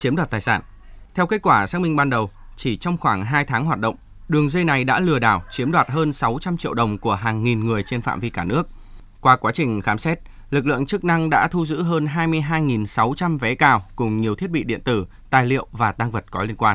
chiếm đoạt tài sản. Theo kết quả xác minh ban đầu, chỉ trong khoảng 2 tháng hoạt động, đường dây này đã lừa đảo chiếm đoạt hơn 600 triệu đồng của hàng nghìn người trên phạm vi cả nước. Qua quá trình khám xét, lực lượng chức năng đã thu giữ hơn 22.600 vé cào cùng nhiều thiết bị điện tử, tài liệu và tang vật có liên quan.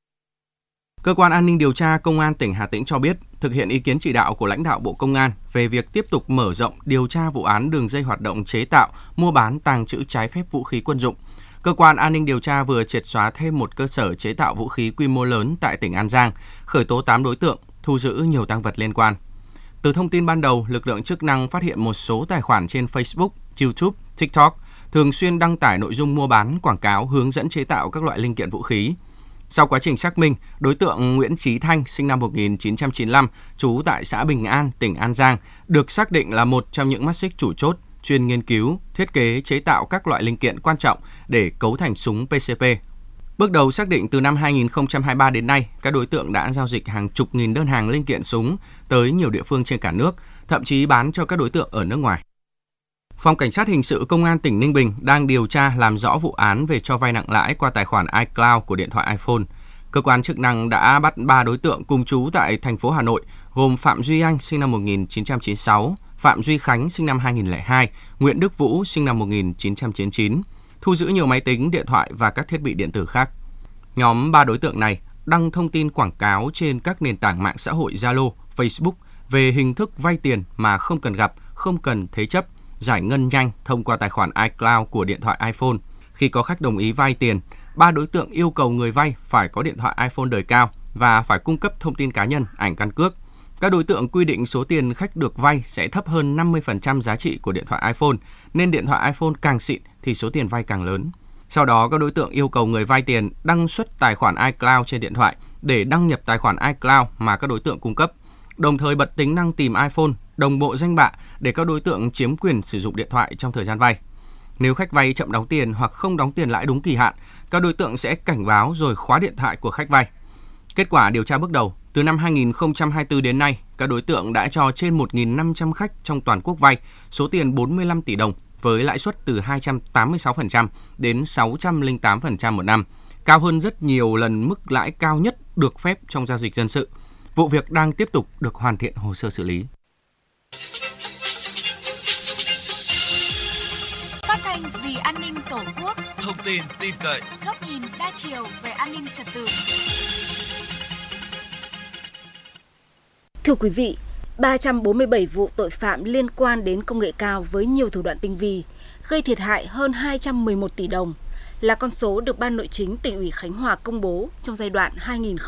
Cơ quan An ninh điều tra Công an tỉnh Hà Tĩnh cho biết, thực hiện ý kiến chỉ đạo của lãnh đạo Bộ Công an về việc tiếp tục mở rộng điều tra vụ án đường dây hoạt động chế tạo, mua bán, tàng trữ trái phép vũ khí quân dụng. Cơ quan An ninh điều tra vừa triệt xóa thêm một cơ sở chế tạo vũ khí quy mô lớn tại tỉnh An Giang, khởi tố 8 đối tượng, thu giữ nhiều tang vật liên quan. Từ thông tin ban đầu, lực lượng chức năng phát hiện một số tài khoản trên Facebook, YouTube, TikTok thường xuyên đăng tải nội dung mua bán, quảng cáo, hướng dẫn chế tạo các loại linh kiện vũ khí. Sau quá trình xác minh, đối tượng Nguyễn Chí Thanh, sinh năm 1995, trú tại xã Bình An, tỉnh An Giang, được xác định là một trong những mắt xích chủ chốt, chuyên nghiên cứu, thiết kế, chế tạo các loại linh kiện quan trọng để cấu thành súng PCP. Bước đầu xác định từ năm 2023 đến nay, các đối tượng đã giao dịch hàng chục nghìn đơn hàng linh kiện súng tới nhiều địa phương trên cả nước, thậm chí bán cho các đối tượng ở nước ngoài. Phòng Cảnh sát Hình sự Công an tỉnh Ninh Bình đang điều tra làm rõ vụ án về cho vay nặng lãi qua tài khoản iCloud của điện thoại iPhone. Cơ quan chức năng đã bắt 3 đối tượng cùng trú tại thành phố Hà Nội, gồm Phạm Duy Anh, sinh năm 1996, Phạm Duy Khánh, sinh năm 2002, Nguyễn Đức Vũ, sinh năm 1999, thu giữ nhiều máy tính, điện thoại và các thiết bị điện tử khác. Nhóm 3 đối tượng này đăng thông tin quảng cáo trên các nền tảng mạng xã hội Zalo, Facebook về hình thức vay tiền mà không cần gặp, không cần thế chấp, giải ngân nhanh thông qua tài khoản iCloud của điện thoại iPhone. Khi có khách đồng ý vay tiền, 3 đối tượng yêu cầu người vay phải có điện thoại iPhone đời cao và phải cung cấp thông tin cá nhân, ảnh căn cước. Các đối tượng quy định số tiền khách được vay sẽ thấp hơn 50% giá trị của điện thoại iPhone, nên điện thoại iPhone càng xịn thì số tiền vay càng lớn. Sau đó, các đối tượng yêu cầu người vay tiền đăng xuất tài khoản iCloud trên điện thoại để đăng nhập tài khoản iCloud mà các đối tượng cung cấp, đồng thời bật tính năng tìm iPhone, đồng bộ danh bạ để các đối tượng chiếm quyền sử dụng điện thoại trong thời gian vay. Nếu khách vay chậm đóng tiền hoặc không đóng tiền lãi đúng kỳ hạn, các đối tượng sẽ cảnh báo rồi khóa điện thoại của khách vay. Kết quả điều tra bước đầu, từ năm 2024 đến nay, các đối tượng đã cho trên 1.500 khách trong toàn quốc vay số tiền 45 tỷ đồng với lãi suất từ 286% đến 608% một năm, cao hơn rất nhiều lần mức lãi cao nhất được phép trong giao dịch dân sự. Vụ việc đang tiếp tục được hoàn thiện hồ sơ xử lý. Phát thanh vì an ninh Tổ quốc, thông tin tin cậy, góc nhìn đa chiều về an ninh trật tự. Thưa quý vị, 347 vụ tội phạm liên quan đến công nghệ cao với nhiều thủ đoạn tinh vi, gây thiệt hại hơn 211 tỷ đồng, là con số được Ban Nội chính Tỉnh ủy Khánh Hòa công bố trong giai đoạn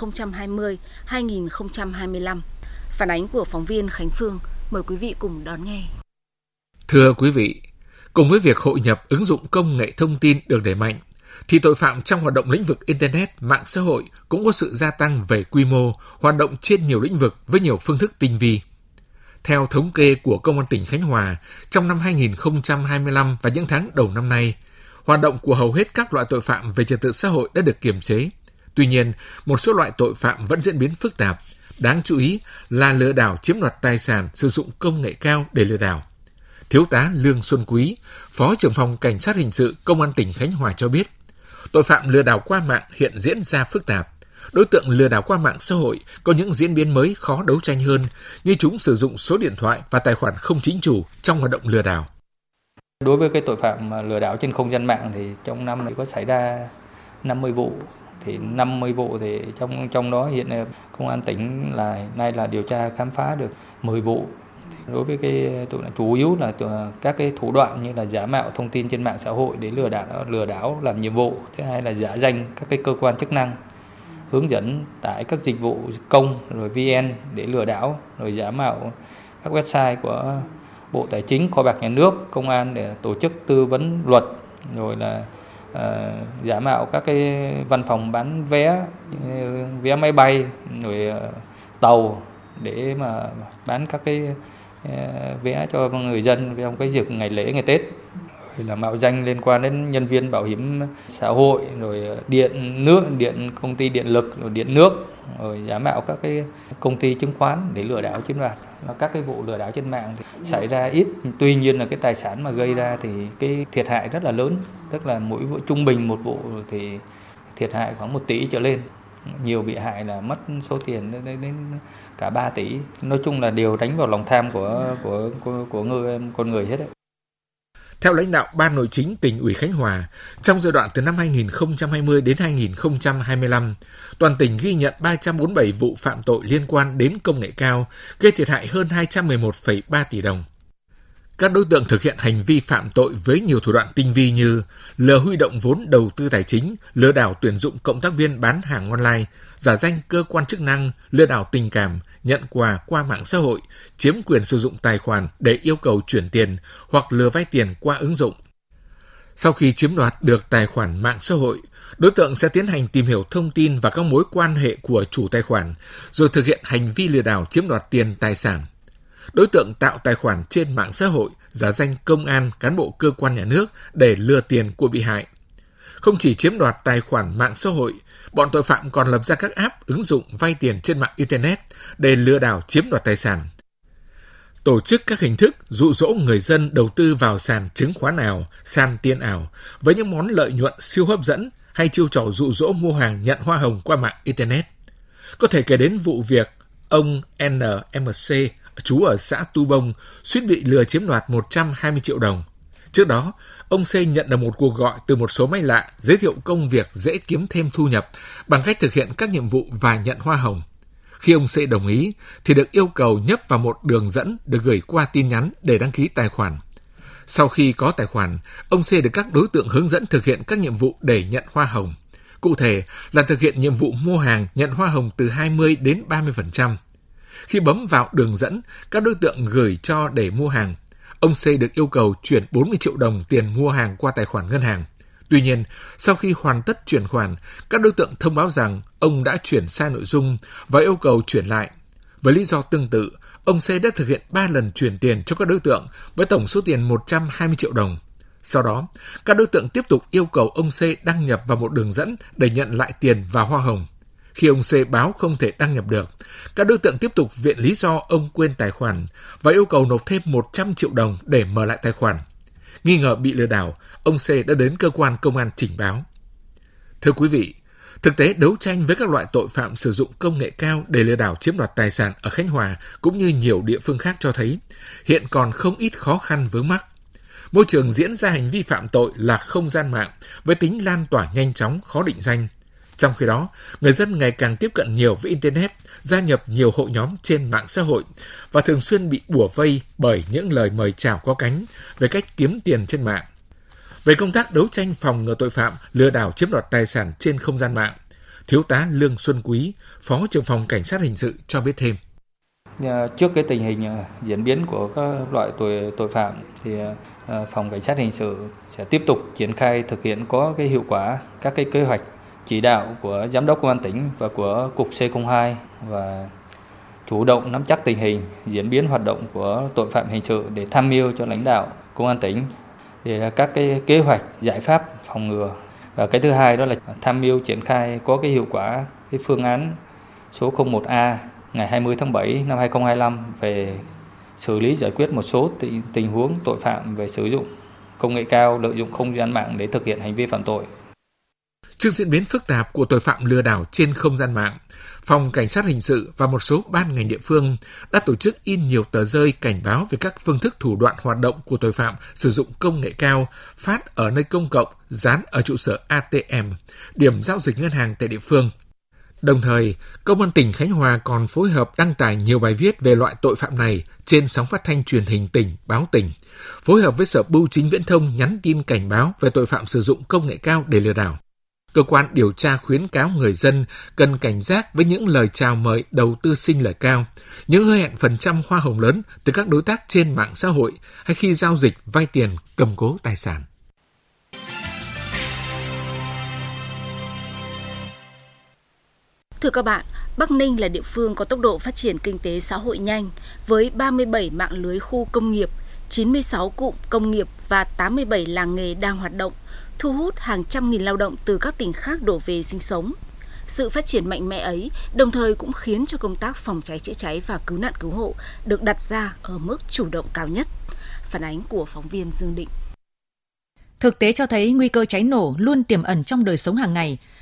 2020-2025. Phản ánh của phóng viên Khánh Phương, mời quý vị cùng đón nghe. Thưa quý vị, cùng với việc hội nhập ứng dụng công nghệ thông tin được đẩy mạnh, thì tội phạm trong hoạt động lĩnh vực Internet, mạng xã hội cũng có sự gia tăng về quy mô, hoạt động trên nhiều lĩnh vực với nhiều phương thức tinh vi. Theo thống kê của Công an tỉnh Khánh Hòa, trong năm 2025 và những tháng đầu năm nay, hoạt động của hầu hết các loại tội phạm về trật tự xã hội đã được kiềm chế. Tuy nhiên, một số loại tội phạm vẫn diễn biến phức tạp. Đáng chú ý là lừa đảo chiếm đoạt tài sản sử dụng công nghệ cao để lừa đảo. Thiếu tá Lương Xuân Quý, Phó trưởng phòng Cảnh sát Hình sự Công an tỉnh Khánh Hòa cho biết, tội phạm lừa đảo qua mạng hiện diễn ra phức tạp. Đối tượng lừa đảo qua mạng xã hội có những diễn biến mới khó đấu tranh hơn, như chúng sử dụng số điện thoại và tài khoản không chính chủ trong hoạt động lừa đảo. Đối với cái tội phạm lừa đảo trên không gian mạng thì trong năm này có xảy ra 50 vụ. Thì 50 vụ thì trong đó hiện Công an tỉnh nay là điều tra khám phá được 10 vụ. Đối với cái tội phạm chủ yếu là các cái thủ đoạn như là giả mạo thông tin trên mạng xã hội để lừa đảo làm nhiệm vụ. Thứ hai là giả danh các cái cơ quan chức năng, hướng dẫn tải các dịch vụ công rồi VN để lừa đảo, rồi giả mạo các website của Bộ Tài chính, Kho bạc Nhà nước, Công an để tổ chức tư vấn luật, rồi là giả mạo các cái văn phòng bán vé máy bay, rồi tàu để mà bán các cái vé cho người dân trong cái dịp ngày lễ, ngày Tết. Rồi là mạo danh liên quan đến nhân viên bảo hiểm xã hội, rồi điện công ty điện lực, rồi điện nước, rồi giả mạo các cái công ty chứng khoán để lừa đảo chiếm đoạt. Các cái vụ lừa đảo trên mạng thì xảy ra ít, tuy nhiên là cái tài sản mà gây ra thì cái thiệt hại rất là lớn, tức là mỗi vụ trung bình một vụ thì thiệt hại khoảng 1 tỷ trở lên. Nhiều bị hại là mất số tiền đến cả 3 tỷ. Nói chung là đều đánh vào lòng tham của con người hết đấy. Theo lãnh đạo Ban Nội chính Tỉnh ủy Khánh Hòa, trong giai đoạn từ năm 2020 đến 2025, toàn tỉnh ghi nhận 347 vụ phạm tội liên quan đến công nghệ cao, gây thiệt hại hơn 211,3 tỷ đồng. Các đối tượng thực hiện hành vi phạm tội với nhiều thủ đoạn tinh vi như lừa huy động vốn đầu tư tài chính, lừa đảo tuyển dụng cộng tác viên bán hàng online, giả danh cơ quan chức năng, lừa đảo tình cảm, nhận quà qua mạng xã hội, chiếm quyền sử dụng tài khoản để yêu cầu chuyển tiền hoặc lừa vay tiền qua ứng dụng. Sau khi chiếm đoạt được tài khoản mạng xã hội, đối tượng sẽ tiến hành tìm hiểu thông tin và các mối quan hệ của chủ tài khoản, rồi thực hiện hành vi lừa đảo chiếm đoạt tiền tài sản. Đối tượng tạo tài khoản trên mạng xã hội, giả danh công an, cán bộ cơ quan nhà nước để lừa tiền của bị hại. Không chỉ chiếm đoạt tài khoản mạng xã hội, bọn tội phạm còn lập ra các app ứng dụng vay tiền trên mạng Internet để lừa đảo chiếm đoạt tài sản. Tổ chức các hình thức dụ dỗ người dân đầu tư vào sàn chứng khoán ảo, sàn tiền ảo với những món lợi nhuận siêu hấp dẫn hay chiêu trò dụ dỗ mua hàng nhận hoa hồng qua mạng Internet. Có thể kể đến vụ việc ông NMC, trú ở xã Tu Bông, suýt bị lừa chiếm đoạt 120 triệu đồng. Trước đó, ông C nhận được một cuộc gọi từ một số máy lạ giới thiệu công việc dễ kiếm thêm thu nhập bằng cách thực hiện các nhiệm vụ và nhận hoa hồng. Khi ông C đồng ý, thì được yêu cầu nhấp vào một đường dẫn được gửi qua tin nhắn để đăng ký tài khoản. Sau khi có tài khoản, ông C được các đối tượng hướng dẫn thực hiện các nhiệm vụ để nhận hoa hồng. Cụ thể là thực hiện nhiệm vụ mua hàng nhận hoa hồng từ 20 đến 30%. Khi bấm vào đường dẫn, các đối tượng gửi cho để mua hàng. Ông C được yêu cầu chuyển 40 triệu đồng tiền mua hàng qua tài khoản ngân hàng. Tuy nhiên, sau khi hoàn tất chuyển khoản, các đối tượng thông báo rằng ông đã chuyển sai nội dung và yêu cầu chuyển lại. Với lý do tương tự, ông C đã thực hiện 3 lần chuyển tiền cho các đối tượng với tổng số tiền 120 triệu đồng. Sau đó, các đối tượng tiếp tục yêu cầu ông C đăng nhập vào một đường dẫn để nhận lại tiền và hoa hồng. Khi ông C báo không thể đăng nhập được, các đối tượng tiếp tục viện lý do ông quên tài khoản và yêu cầu nộp thêm 100 triệu đồng để mở lại tài khoản. Nghi ngờ bị lừa đảo, ông C đã đến cơ quan công an trình báo. Thưa quý vị, thực tế đấu tranh với các loại tội phạm sử dụng công nghệ cao để lừa đảo chiếm đoạt tài sản ở Khánh Hòa cũng như nhiều địa phương khác cho thấy hiện còn không ít khó khăn vướng mắc. Môi trường diễn ra hành vi phạm tội là không gian mạng với tính lan tỏa nhanh chóng, khó định danh. Trong khi đó, người dân ngày càng tiếp cận nhiều với Internet, gia nhập nhiều hội nhóm trên mạng xã hội và thường xuyên bị bủa vây bởi những lời mời chào có cánh về cách kiếm tiền trên mạng. Về công tác đấu tranh phòng ngừa tội phạm lừa đảo chiếm đoạt tài sản trên không gian mạng, Thiếu tá Lương Xuân Quý, Phó trưởng phòng Cảnh sát hình sự cho biết thêm. Trước cái tình hình diễn biến của các loại tội phạm thì phòng Cảnh sát hình sự sẽ tiếp tục triển khai thực hiện có cái hiệu quả các cái kế hoạch chỉ đạo của Giám đốc Công an tỉnh và của Cục C02 và chủ động nắm chắc tình hình, diễn biến hoạt động của tội phạm hình sự để tham mưu cho lãnh đạo Công an tỉnh để các cái kế hoạch, giải pháp phòng ngừa. Và cái thứ hai đó là tham mưu triển khai có cái hiệu quả cái phương án số 01A ngày 20 tháng 7 năm 2025 về xử lý giải quyết một số tình huống tội phạm về sử dụng công nghệ cao, lợi dụng không gian mạng để thực hiện hành vi phạm tội. Trước diễn biến phức tạp của tội phạm lừa đảo trên không gian mạng, Phòng Cảnh sát hình sự và một số ban ngành địa phương đã tổ chức in nhiều tờ rơi cảnh báo về các phương thức thủ đoạn hoạt động của tội phạm sử dụng công nghệ cao, phát ở nơi công cộng, dán ở trụ sở ATM, điểm giao dịch ngân hàng tại địa phương. Đồng thời, Công an tỉnh Khánh Hòa còn phối hợp đăng tải nhiều bài viết về loại tội phạm này trên sóng phát thanh truyền hình tỉnh, báo tỉnh, phối hợp với Sở Bưu chính Viễn thông nhắn tin cảnh báo về tội phạm sử dụng công nghệ cao để lừa đảo. Cơ quan điều tra khuyến cáo người dân cần cảnh giác với những lời chào mời đầu tư sinh lời cao, những hứa hẹn phần trăm hoa hồng lớn từ các đối tác trên mạng xã hội hay khi giao dịch vay tiền cầm cố tài sản. Thưa các bạn, Bắc Ninh là địa phương có tốc độ phát triển kinh tế xã hội nhanh với 37 mạng lưới khu công nghiệp, 96 cụm công nghiệp và 87 làng nghề đang hoạt động, thu hút hàng trăm nghìn lao động từ các tỉnh khác đổ về sinh sống. Sự phát triển mạnh mẽ ấy đồng thời cũng khiến cho công tác phòng cháy chữa cháy và cứu nạn cứu hộ được đặt ra ở mức chủ động cao nhất. Phản ánh của phóng viên Dương Định. Thực tế cho thấy nguy cơ cháy nổ luôn tiềm ẩn trong đời sống hàng ngày,